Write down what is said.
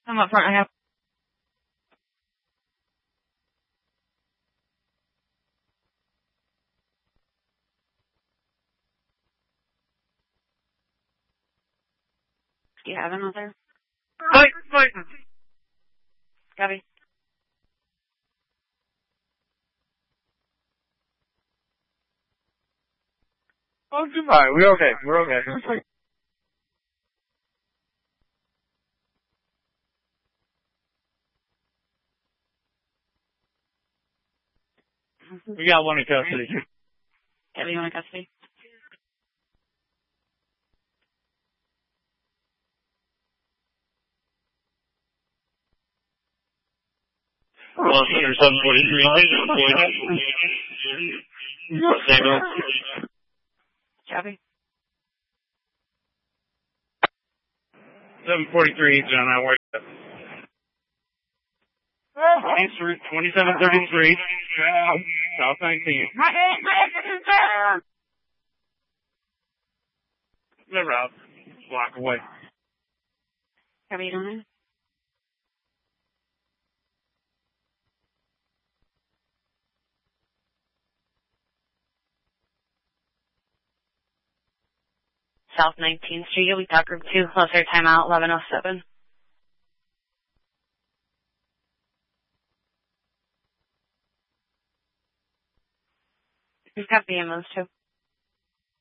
I'm up front. I have. Do you have another? Fight! Copy. Oh, goodbye. We're okay. We got one in custody. Copy, you want to custody? Well, Center 743. Copy. 743, John, I work at. Answer 2733. South 19. Never out. Block away. Copy, you doing it? South 19th Street, we talk group 2, closer timeout 11:07. Who's got the those two?